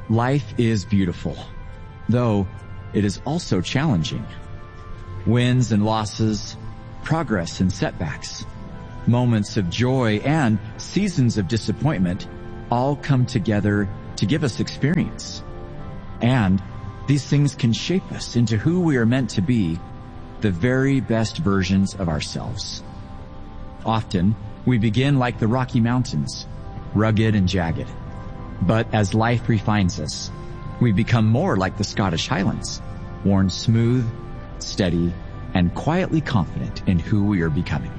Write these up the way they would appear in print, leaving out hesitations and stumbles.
Life is beautiful, though it is also challenging. Wins and losses, progress and setbacks, moments of joy and seasons of disappointment all come together to give us experience. And these things can shape us into who we are meant to be, the very best versions of ourselves. Often, we begin like the Rocky Mountains, rugged and jagged. But as life refines us, we become more like the Scottish Highlands, worn smooth, steady, and quietly confident in who we are becoming.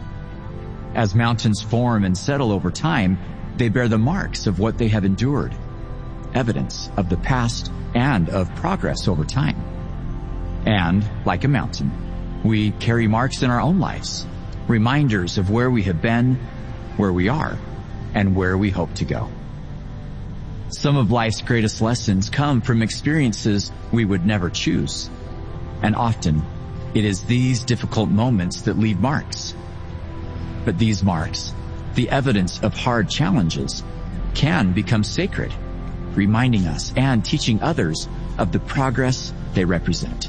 As mountains form and settle over time, they bear the marks of what they have endured, evidence of the past and of progress over time. And, like a mountain, we carry marks in our own lives, reminders of where we have been, where we are, and where we hope to go. Some of life's greatest lessons come from experiences we would never choose. And often, it is these difficult moments that leave marks. But these marks, the evidence of hard challenges, can become sacred, reminding us and teaching others of the progress they represent.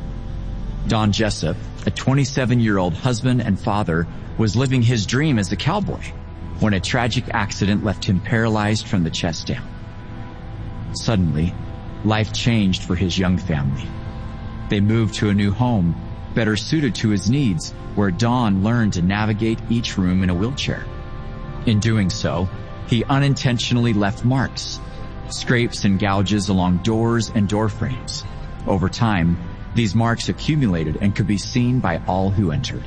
Don Jessup, a 27-year-old husband and father, was living his dream as a cowboy when a tragic accident left him paralyzed from the chest down. Suddenly, life changed for his young family. They moved to a new home, better suited to his needs, where Don learned to navigate each room in a wheelchair. In doing so, he unintentionally left marks, scrapes and gouges along doors and door frames. Over time, these marks accumulated and could be seen by all who entered.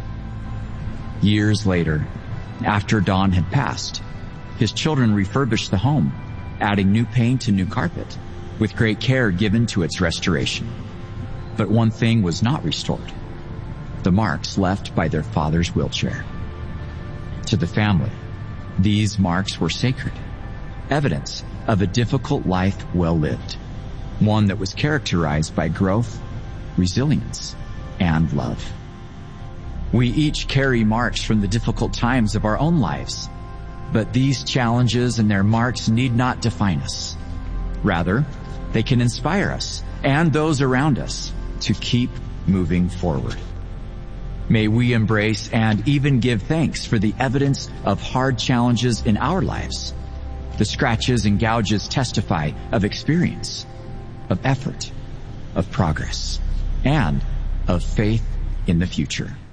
Years later, after Don had passed, his children refurbished the home, adding new paint and new carpet, with great care given to its restoration. But one thing was not restored: the marks left by their father's wheelchair. To the family, these marks were sacred, evidence of a difficult life well lived, one that was characterized by growth, resilience, and love. We each carry marks from the difficult times of our own lives, but these challenges and their marks need not define us. Rather, they can inspire us and those around us to keep moving forward. May we embrace and even give thanks for the evidence of hard challenges in our lives. The scratches and gouges testify of experience, of effort, of progress, and of faith in the future.